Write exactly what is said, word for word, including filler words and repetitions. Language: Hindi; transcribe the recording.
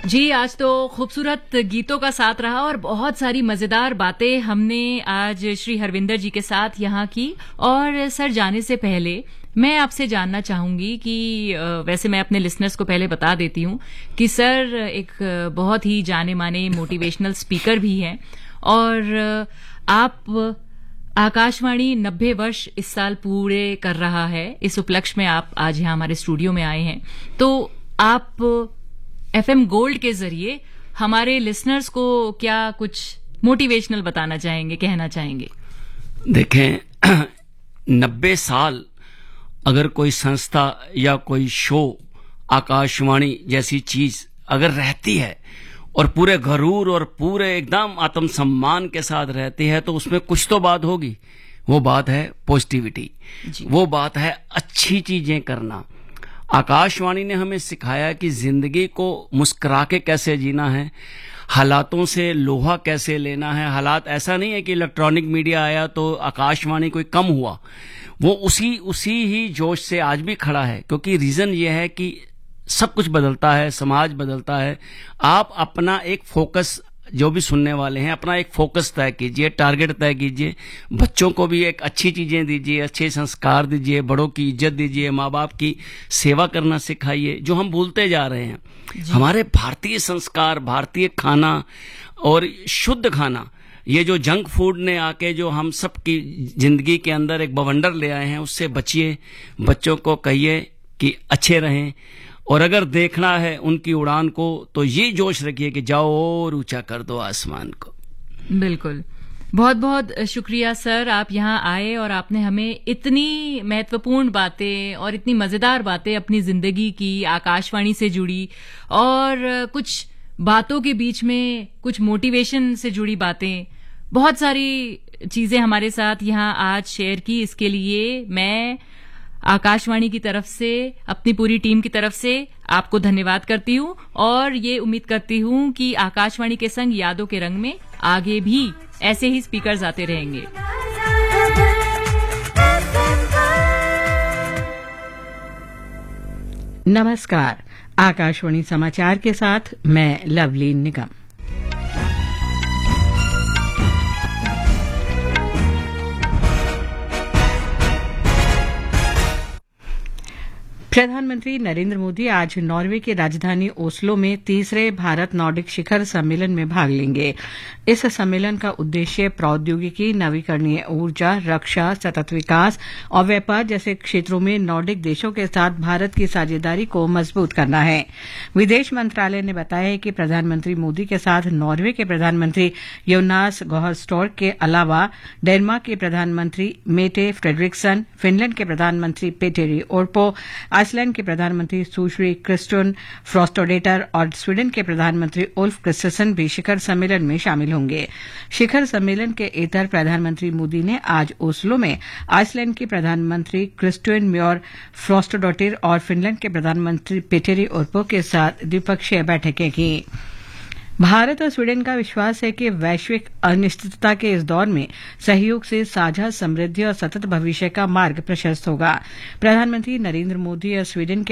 जी, आज तो खूबसूरत गीतों का साथ रहा और बहुत सारी मजेदार बातें हमने आज श्री हरविंदर जी के साथ यहाँ की। और सर, जाने से पहले मैं आपसे जानना चाहूंगी कि वैसे मैं अपने लिसनर्स को पहले बता देती हूँ कि सर एक बहुत ही जाने माने मोटिवेशनल स्पीकर भी हैं और आप आकाशवाणी नब्बे वर्ष इस साल पूरे कर रहा है। इस उपलक्ष्य में आप आज यहाँ हमारे स्टूडियो में आए हैं, तो आप एफएम गोल्ड के जरिए हमारे लिसनर्स को क्या कुछ मोटिवेशनल बताना चाहेंगे, कहना चाहेंगे? देखें, नब्बे साल अगर कोई संस्था या कोई शो, आकाशवाणी जैसी चीज अगर रहती है और पूरे गरूर और पूरे एकदम आत्मसम्मान के साथ रहती है, तो उसमें कुछ तो बात होगी। वो बात है पॉजिटिविटी, वो बात है अच्छी चीजें करना। आकाशवाणी ने हमें सिखाया कि जिंदगी को मुस्कुरा के कैसे जीना है, हालातों से लोहा कैसे लेना है। हालात ऐसा नहीं है कि इलेक्ट्रॉनिक मीडिया आया तो आकाशवाणी कोई कम हुआ, वो उसी उसी ही जोश से आज भी खड़ा है। क्योंकि रीजन ये है कि सब कुछ बदलता है, समाज बदलता है। आप अपना एक फोकस, जो भी सुनने वाले हैं, अपना एक फोकस तय कीजिए, टारगेट तय कीजिए। बच्चों को भी एक अच्छी चीजें दीजिए, अच्छे संस्कार दीजिए, बड़ों की इज्जत दीजिए, माँ बाप की सेवा करना सिखाइए, जो हम भूलते जा रहे हैं। हमारे भारतीय संस्कार, भारतीय खाना और शुद्ध खाना, ये जो जंक फूड ने आके जो हम सब की जिंदगी के अंदर एक बवंडर ले आए हैं, उससे बचिए। बच्चों को कहिए कि अच्छे रहें, और अगर देखना है उनकी उड़ान को तो ये जोश रखिए कि जाओ और ऊंचा कर दो आसमान को। बिल्कुल, बहुत बहुत शुक्रिया सर, आप यहाँ आए और आपने हमें इतनी महत्वपूर्ण बातें और इतनी मजेदार बातें अपनी जिंदगी की, आकाशवाणी से जुड़ी और कुछ बातों के बीच में कुछ मोटिवेशन से जुड़ी बातें, बहुत सारी चीजें हमारे साथ यहाँ आज शेयर की। इसके लिए मैं आकाशवाणी की तरफ से, अपनी पूरी टीम की तरफ से आपको धन्यवाद करती हूँ और ये उम्मीद करती हूँ कि आकाशवाणी के संग यादों के रंग में आगे भी ऐसे ही स्पीकर्स आते रहेंगे। नमस्कार, आकाशवाणी समाचार के साथ मैं लवलीन निगम। प्रधानमंत्री नरेंद्र मोदी आज नॉर्वे की राजधानी ओस्लो में तीसरे भारत नॉर्डिक शिखर सम्मेलन में भाग लेंगे। इस सम्मेलन का उद्देश्य प्रौद्योगिकी, नवीकरणीय ऊर्जा, रक्षा, सतत विकास और व्यापार जैसे क्षेत्रों में नॉर्डिक देशों के साथ भारत की साझेदारी को मजबूत करना है। विदेश मंत्रालय ने बताया है कि प्रधानमंत्री मोदी के साथ नॉर्वे के प्रधानमंत्री योनास गॉहरस्टोर्क के अलावा डेनमार्क के प्रधानमंत्री मेटे फ्रेडरिक्सन, फिनलैंड के प्रधानमंत्री पेटेरी ओर्पो, आइसलैंड के प्रधानमंत्री सुश्री क्रिस्टोन फ्रॉस्टोडेटर और स्वीडन के प्रधानमंत्री उल्फ क्रिस्टसन भी शिखर सम्मेलन में शामिल होंगे। शिखर सम्मेलन के इतर प्रधानमंत्री मोदी ने आज ओस्लो में आइसलैंड के प्रधानमंत्री क्रिस्टोन म्योर फ्रॉस्टोडेटर और फिनलैंड के प्रधानमंत्री पेटेरी ओर्पो के साथ द्विपक्षीय बैठकें की। भारत और स्वीडन का विश्वास है कि वैश्विक अनिश्चितता के इस दौर में सहयोग से साझा समृद्धि और सतत भविष्य का मार्ग प्रशस्त होगा। प्रधानमंत्री नरेंद्र मोदी और स्वीडन के